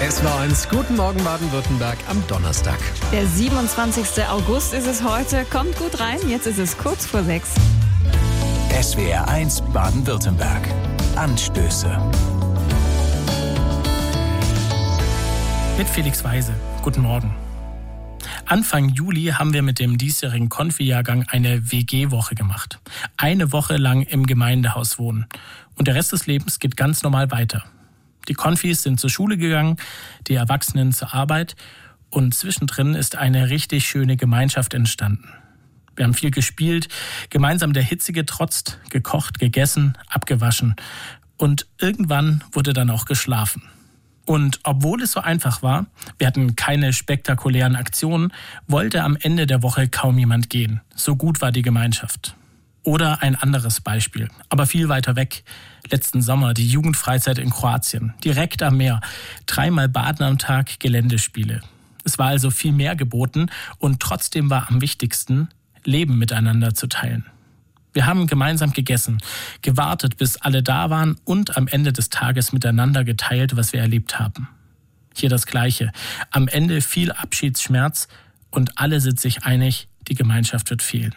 SWR1, guten Morgen Baden-Württemberg am Donnerstag. Der 27. August ist es heute. Kommt gut rein, jetzt ist es kurz vor 6. SWR1 Baden-Württemberg. Anstöße. Mit Felix Weise. Guten Morgen. Anfang Juli haben wir mit dem diesjährigen Konfi-Jahrgang eine WG-Woche gemacht. Eine Woche lang im Gemeindehaus wohnen. Und der Rest des Lebens geht ganz normal weiter. Die Konfis sind zur Schule gegangen, die Erwachsenen zur Arbeit und zwischendrin ist eine richtig schöne Gemeinschaft entstanden. Wir haben viel gespielt, gemeinsam der Hitze getrotzt, gekocht, gegessen, abgewaschen und irgendwann wurde dann auch geschlafen. Und obwohl es so einfach war, wir hatten keine spektakulären Aktionen, wollte am Ende der Woche kaum jemand gehen. So gut war die Gemeinschaft. Oder ein anderes Beispiel, aber viel weiter weg. Letzten Sommer die Jugendfreizeit in Kroatien, direkt am Meer. 3-mal Baden am Tag, Geländespiele. Es war also viel mehr geboten und trotzdem war am wichtigsten, Leben miteinander zu teilen. Wir haben gemeinsam gegessen, gewartet, bis alle da waren und am Ende des Tages miteinander geteilt, was wir erlebt haben. Hier das Gleiche. Am Ende viel Abschiedsschmerz und alle sind sich einig, die Gemeinschaft wird fehlen.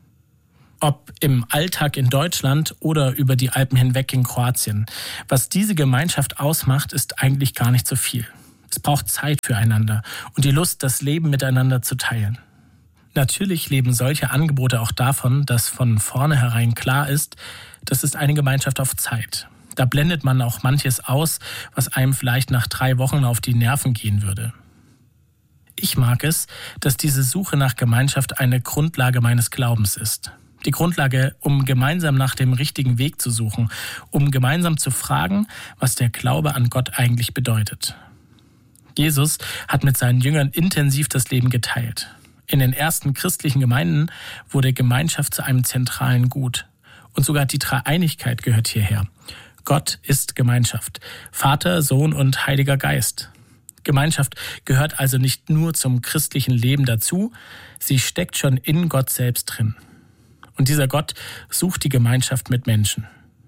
Ob im Alltag in Deutschland oder über die Alpen hinweg in Kroatien. Was diese Gemeinschaft ausmacht, ist eigentlich gar nicht so viel. Es braucht Zeit füreinander und die Lust, das Leben miteinander zu teilen. Natürlich leben solche Angebote auch davon, dass von vornherein klar ist, das ist eine Gemeinschaft auf Zeit. Da blendet man auch manches aus, was einem vielleicht nach 3 Wochen auf die Nerven gehen würde. Ich mag es, dass diese Suche nach Gemeinschaft eine Grundlage meines Glaubens ist. Die Grundlage, um gemeinsam nach dem richtigen Weg zu suchen, um gemeinsam zu fragen, was der Glaube an Gott eigentlich bedeutet. Jesus hat mit seinen Jüngern intensiv das Leben geteilt. In den ersten christlichen Gemeinden wurde Gemeinschaft zu einem zentralen Gut. Und sogar die Dreieinigkeit gehört hierher. Gott ist Gemeinschaft. Vater, Sohn und Heiliger Geist. Gemeinschaft gehört also nicht nur zum christlichen Leben dazu, sie steckt schon in Gott selbst drin. Und dieser Gott sucht die Gemeinschaft mit Menschen.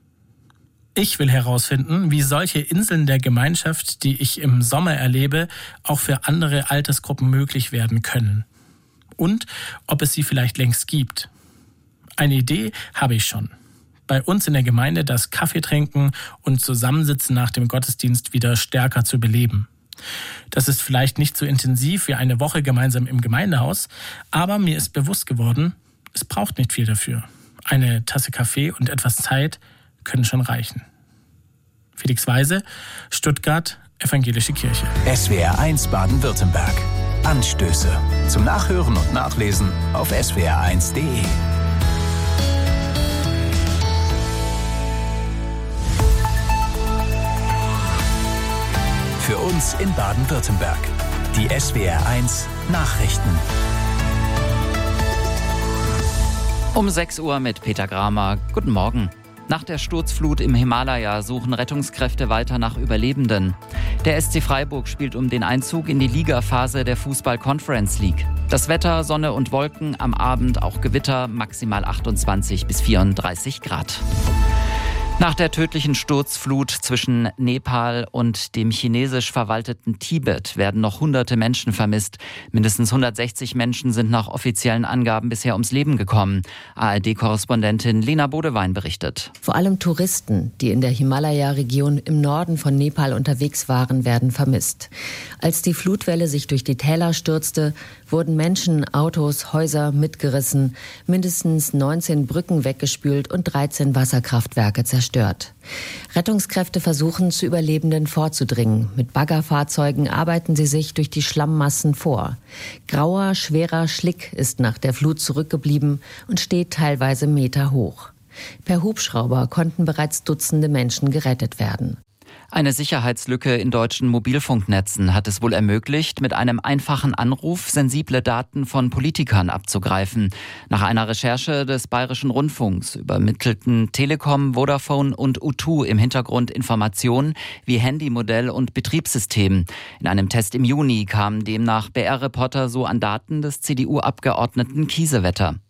Ich will herausfinden, wie solche Inseln der Gemeinschaft, die ich im Sommer erlebe, auch für andere Altersgruppen möglich werden können. Und ob es sie vielleicht längst gibt. Eine Idee habe ich schon. Bei uns in der Gemeinde das Kaffee trinken und Zusammensitzen nach dem Gottesdienst wieder stärker zu beleben. Das ist vielleicht nicht so intensiv wie eine Woche gemeinsam im Gemeindehaus, aber mir ist bewusst geworden, es braucht nicht viel dafür. Eine Tasse Kaffee und etwas Zeit können schon reichen. Felix Weise, Stuttgart, Evangelische Kirche. SWR1 Baden-Württemberg. Anstöße. Zum Nachhören und Nachlesen auf swr1.de. Für uns in Baden-Württemberg. Die SWR1 Nachrichten. Um 6 Uhr mit Peter Gramer. Guten Morgen. Nach der Sturzflut im Himalaya suchen Rettungskräfte weiter nach Überlebenden. Der SC Freiburg spielt um den Einzug in die Ligaphase der Fußball-Conference League. Das Wetter, Sonne und Wolken, am Abend auch Gewitter, maximal 28 bis 34 Grad. Nach der tödlichen Sturzflut zwischen Nepal und dem chinesisch verwalteten Tibet werden noch hunderte Menschen vermisst. Mindestens 160 Menschen sind nach offiziellen Angaben bisher ums Leben gekommen. ARD-Korrespondentin Lena Bodewein berichtet. Vor allem Touristen, die in der Himalaya-Region im Norden von Nepal unterwegs waren, werden vermisst. Als die Flutwelle sich durch die Täler stürzte, wurden Menschen, Autos, Häuser mitgerissen, mindestens 19 Brücken weggespült und 13 Wasserkraftwerke zerstört. Rettungskräfte versuchen, zu Überlebenden vorzudringen. Mit Baggerfahrzeugen arbeiten sie sich durch die Schlammmassen vor. Grauer, schwerer Schlick ist nach der Flut zurückgeblieben und steht teilweise Meter hoch. Per Hubschrauber konnten bereits Dutzende Menschen gerettet werden. Eine Sicherheitslücke in deutschen Mobilfunknetzen hat es wohl ermöglicht, mit einem einfachen Anruf sensible Daten von Politikern abzugreifen. Nach einer Recherche des Bayerischen Rundfunks übermittelten Telekom, Vodafone und O2 im Hintergrund Informationen wie Handymodell und Betriebssystem. In einem Test im Juni kamen demnach BR-Reporter so an Daten des CDU-Abgeordneten Kiesewetter.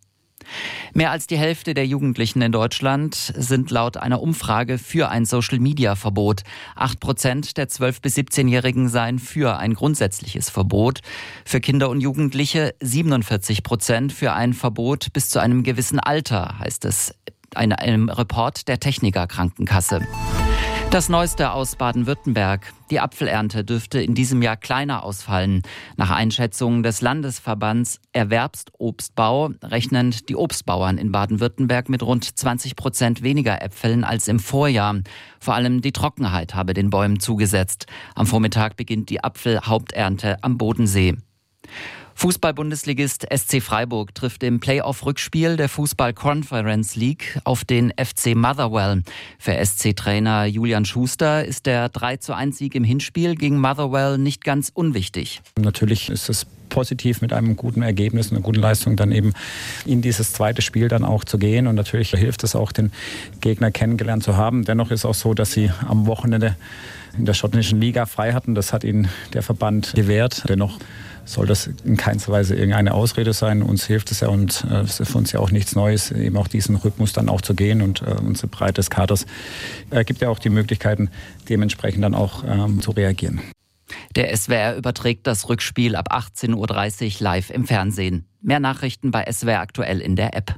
Mehr als die Hälfte der Jugendlichen in Deutschland sind laut einer Umfrage für ein Social-Media-Verbot. 8% der 12- bis 17-Jährigen seien für ein grundsätzliches Verbot. Für Kinder und Jugendliche 47% für ein Verbot bis zu einem gewissen Alter, heißt es in einem Report der Techniker Krankenkasse. Das Neueste aus Baden-Württemberg. Die Apfelernte dürfte in diesem Jahr kleiner ausfallen. Nach Einschätzungen des Landesverbands Erwerbsobstbau rechnen die Obstbauern in Baden-Württemberg mit rund 20% weniger Äpfeln als im Vorjahr. Vor allem die Trockenheit habe den Bäumen zugesetzt. Am Vormittag beginnt die Apfelhaupternte am Bodensee. Fußball-Bundesligist SC Freiburg trifft im Playoff-Rückspiel der Fußball-Conference League auf den FC Motherwell. Für SC-Trainer Julian Schuster ist der 3:1-Sieg im Hinspiel gegen Motherwell nicht ganz unwichtig. Natürlich ist es positiv, mit einem guten Ergebnis und einer guten Leistung dann eben in dieses zweite Spiel dann auch zu gehen. Und natürlich hilft es auch, den Gegner kennengelernt zu haben. Dennoch ist auch so, dass sie am Wochenende in der schottischen Liga frei hatten. Das hat ihnen der Verband gewährt. Dennoch soll das in keinster Weise irgendeine Ausrede sein. Uns hilft es ja und es ist für uns ja auch nichts Neues, eben auch diesen Rhythmus dann auch zu gehen. Und unsere Breite des Kaders gibt ja auch die Möglichkeiten, dementsprechend dann auch zu reagieren. Der SWR überträgt das Rückspiel ab 18:30 Uhr live im Fernsehen. Mehr Nachrichten bei SWR aktuell in der App.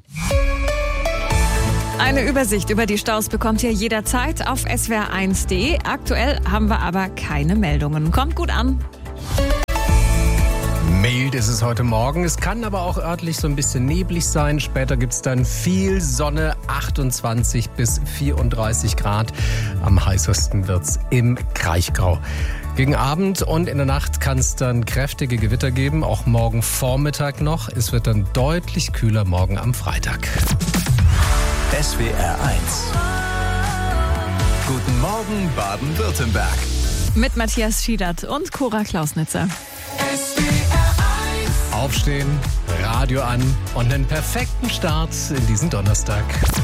Eine Übersicht über die Staus bekommt ihr jederzeit auf swr1.de. Aktuell haben wir aber keine Meldungen. Kommt gut an. Mild ist es heute Morgen. Es kann aber auch örtlich so ein bisschen neblig sein. Später gibt es dann viel Sonne, 28 bis 34 Grad. Am heißesten wird es im Kraichgau. Gegen Abend und in der Nacht kann es dann kräftige Gewitter geben, auch morgen Vormittag noch. Es wird dann deutlich kühler morgen am Freitag. SWR 1. Guten Morgen Baden-Württemberg. Mit Matthias Schiedert und Cora Klausnitzer. Aufstehen, Radio an und einen perfekten Start in diesen Donnerstag.